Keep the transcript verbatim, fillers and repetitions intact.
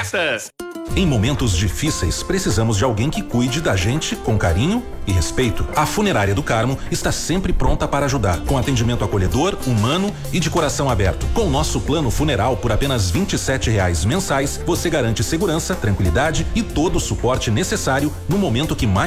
Texas. Em momentos difíceis, precisamos de alguém que cuide da gente com carinho e respeito. A Funerária do Carmo está sempre pronta para ajudar, com atendimento acolhedor, humano e de coração aberto. Com o nosso plano funeral por apenas vinte e sete reais mensais, você garante segurança, tranquilidade e todo o suporte necessário no momento que mais